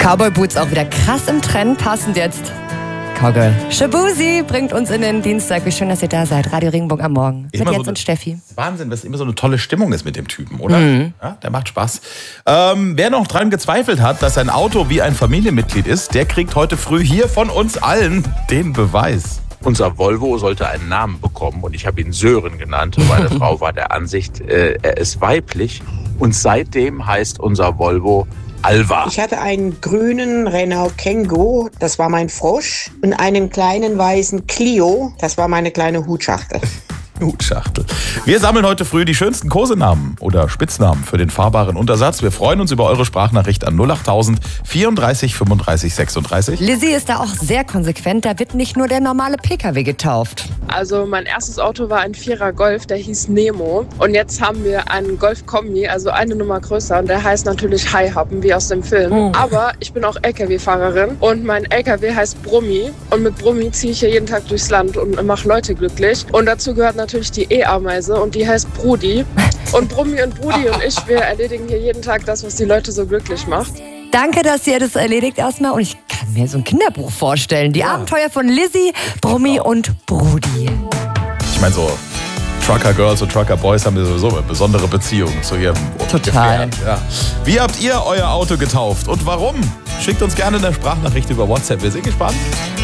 Cowboy Boots auch wieder krass im Trend, passend jetzt. Cowgirl. Shaboozey bringt uns in den Dienstag. Wie schön, dass ihr da seid. Radio Regenbogen am Morgen. Mit Jens und Steffi. Wahnsinn, dass immer so eine tolle Stimmung ist mit dem Typen, oder? Ja, der macht Spaß. Wer noch dran gezweifelt hat, dass sein Auto wie ein Familienmitglied ist, der kriegt heute früh hier von uns allen den Beweis. Unser Volvo sollte einen Namen bekommen und ich habe ihn Sören genannt. Meine Frau war der Ansicht, er ist weiblich und seitdem heißt unser Volvo Alva. Ich hatte einen grünen Renault Kangoo, das war mein Frosch, und einen kleinen weißen Clio, das war meine kleine Hutschachtel. Hutschachtel. Wir sammeln heute früh die schönsten Kosenamen oder Spitznamen für den fahrbaren Untersatz. Wir freuen uns über eure Sprachnachricht an 08000 34 35 36. Lizzie ist da auch sehr konsequent. Da wird nicht nur der normale PKW getauft. Also mein erstes Auto war ein 4er Golf, der hieß Nemo. Und jetzt haben wir einen Golf Kombi, also eine Nummer größer. Und der heißt natürlich Haihappen, wie aus dem Film. Aber ich bin auch LKW-Fahrerin und mein LKW heißt Brummi. Und mit Brummi ziehe ich hier jeden Tag durchs Land und mache Leute glücklich. Und dazu gehört natürlich die E-Ameise und die heißt Brudi. Und Brummi und Brudi und ich, wir erledigen hier jeden Tag das, was die Leute so glücklich macht. Danke, dass ihr das erledigt erstmal. Und ich kann mir so ein Kinderbuch vorstellen. Die Abenteuer von Lizzie, Brummi und Brudi. Ich meine, so Trucker Girls und Trucker Boys haben sowieso eine besondere Beziehung zu ihrem Total. Gefährt. Ja. Wie habt ihr euer Auto getauft und warum? Schickt uns gerne eine Sprachnachricht über WhatsApp. Wir sind gespannt.